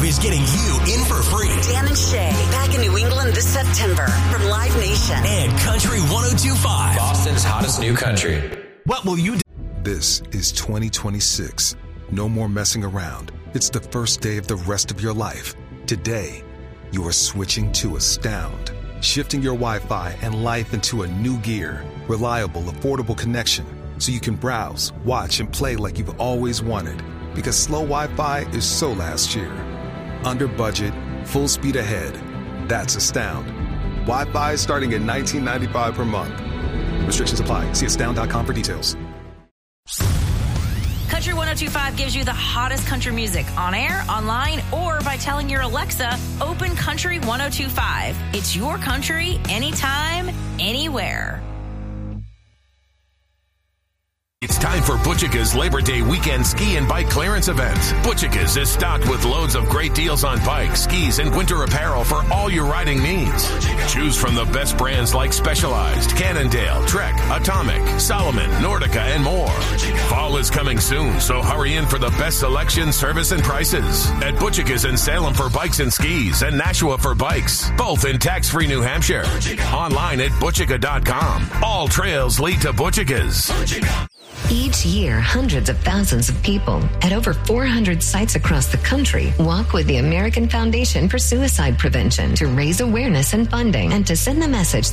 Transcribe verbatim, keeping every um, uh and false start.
is getting you in for free. Dan and Shay, back in New England this September from Live Nation. And Country one oh two point five. Boston's hottest new country. What will you do? This is twenty twenty-six. No more messing around. It's the first day of the rest of your life. Today, you are switching to Astound. Shifting your Wi-Fi and life into a new gear. Reliable, affordable connection. So you can browse, watch, and play like you've always wanted. Because slow Wi-Fi is so last year. Under budget, full speed ahead. That's Astound. Wi-Fi starting at nineteen ninety-five per month. Restrictions apply. See astound dot com for details. Country one oh two point five gives you the hottest country music on air, online, or by telling your Alexa, open Country one oh two point five. It's your country, anytime, anywhere. It's time for Butchika's Labor Day weekend ski and bike clearance event. Butchika's is stocked with loads of great deals on bikes, skis, and winter apparel for all your riding needs. Choose from the best brands like Specialized, Cannondale, Trek, Atomic, Solomon, Nordica, and more. Fall is coming soon, so hurry in for the best selection, service, and prices. At Butchika's in Salem for bikes and skis, and Nashua for bikes, both in tax-free New Hampshire. Online at Butchika dot com. All trails lead to Butchika's. Each year, hundreds of thousands of people at over four hundred sites across the country walk with the American Foundation for Suicide Prevention to raise awareness and funding and to send the message